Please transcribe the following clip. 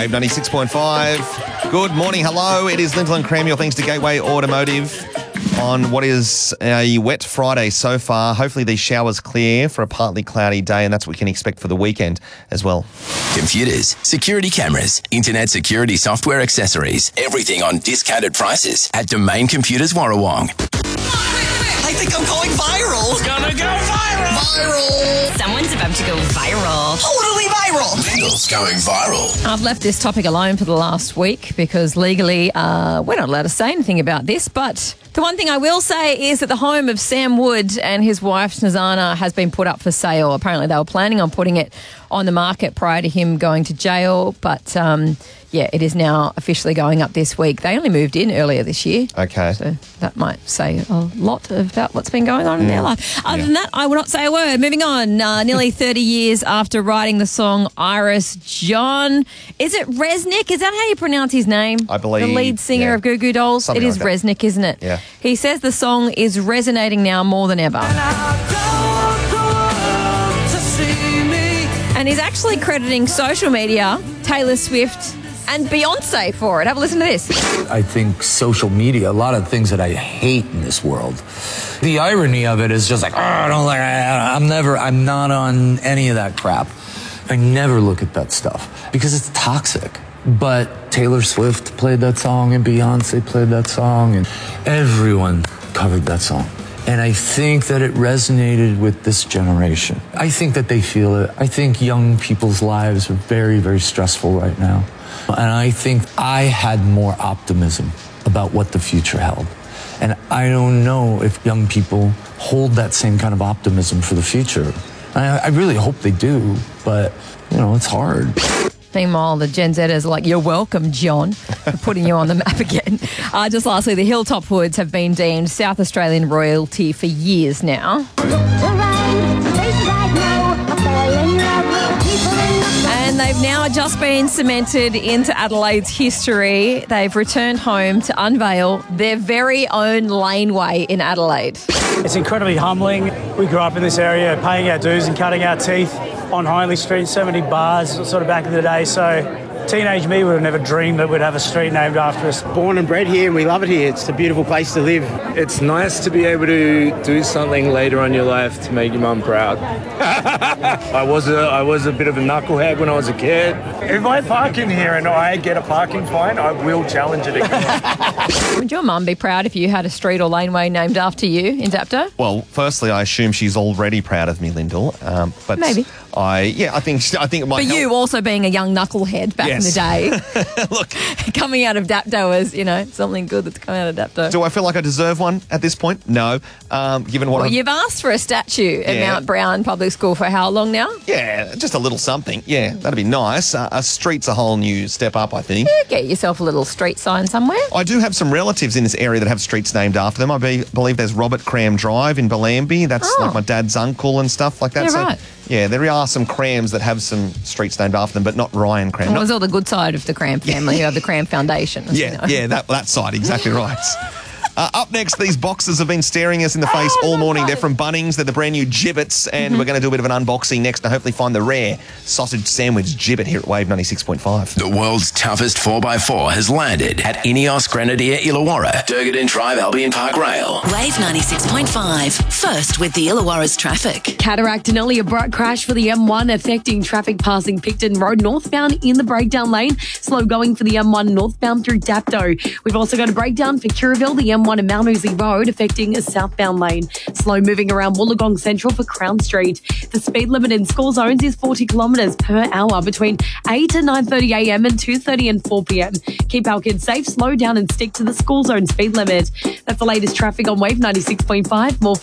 Wave 96.5. Good morning, hello. It is Lintel and Cram, your thanks to Gateway Automotive on what is a wet Friday so far. Hopefully these showers clear for a partly cloudy day, and that's what we can expect for the weekend as well. Computers, security cameras, internet security software accessories, everything on discounted prices at Domain Computers Warrawong. I think I'm going viral. It's gonna go viral. Viral. Someone's about to go viral. Totally viral. Lintel's going viral. I've left this topic alone for the last week because legally we're not allowed to say anything about this, but the one thing I will say is that the home of Sam Wood and his wife Snezana has been put up for sale. Apparently they were planning on putting it on the market prior to him going to jail, but it is now officially going up this week. They only moved in earlier this year. Okay. So that might say a lot about what's been going on in their life. Other than that, I will not say a word. Moving on, nearly 30 years after writing the song Iris, John, is it Resnick? Is that how you pronounce his name? I believe. The lead singer of Goo Goo Dolls? Something It is like that. Resnick, isn't it? Yeah. He says the song is resonating now more than ever. And he's actually crediting social media, Taylor Swift and Beyonce for it. Have a listen to this. I think social media, a lot of things that I hate in this world. The irony of it is just like, I'm not on any of that crap. I never look at that stuff because it's toxic. But Taylor Swift played that song and Beyonce played that song and everyone covered that song. And I think that it resonated with this generation. I think that they feel it. I think young people's lives are very, very stressful right now. And I think I had more optimism about what the future held. And I don't know if young people hold that same kind of optimism for the future. I really hope they do, but, it's hard. Meanwhile, the Gen Zers are like, you're welcome, John, for putting you on the map again. Just lastly, the Hilltop Hoods have been deemed South Australian royalty for years now. And they've now just been cemented into Adelaide's history. They've returned home to unveil their very own laneway in Adelaide. It's incredibly humbling. We grew up in this area paying our dues and cutting our teeth on Hindley Street, so many bars sort of back in the day. So teenage me would have never dreamed that we'd have a street named after us. Born and bred here, and we love it here. It's a beautiful place to live. It's nice to be able to do something later on in your life to make your mum proud. I was a bit of a knucklehead when I was a kid. If I park in here and I get a parking fine, I will challenge it again. Would your mum be proud if you had a street or laneway named after you in Dapto? Well, firstly, I assume she's already proud of me, Lyndall. But maybe. I think it might. But help. you also being a young knucklehead back in the day. Look, coming out of Dapto as, something good that's coming out of Dapto. do I feel like I deserve one at this point? No. Given what You've asked for a statue at Yeah. Mount Brown Public School for how long now? Yeah, just a little something. Yeah, that'd be nice. A street's a whole new step up, I think. Get yourself a little street sign somewhere. I do have some relatives in this area that have streets named after them. I believe there's Robert Cram Drive in Bellambi. That's like my dad's uncle and stuff like that. Yeah, So, right. yeah, there are some Crams that have some streets named after them, but not Ryan Cram. Well, it was all the good side of the Cram family, who have the Cram Foundation. as you know. That side, exactly right. Up next, these boxes have been staring us in the face all morning. They're from Bunnings. They're the brand new Gibbets, and we're going to do a bit of an unboxing next and hopefully find the rare sausage sandwich Gibbet here at Wave 96.5. The world's toughest 4x4 has landed at Ineos Grenadier Illawarra, Durgadin Drive, Albion Park Rail. Wave 96.5. First with the Illawarra's traffic. Cataract and only abrupt crash for the M1 affecting traffic passing Picton Road northbound in the breakdown lane. Slow going for the M1 northbound through Dapto. We've also got a breakdown for Curraville, the M1 and Mount Uzi Road affecting a southbound lane. Slow moving around Wollongong Central for Crown Street. The speed limit in school zones is 40 kilometres per hour between 8 and 9:30am and 2:30 and 4pm. Keep our kids safe, slow down and stick to the school zone speed limit. That's the latest traffic on Wave 96.5. More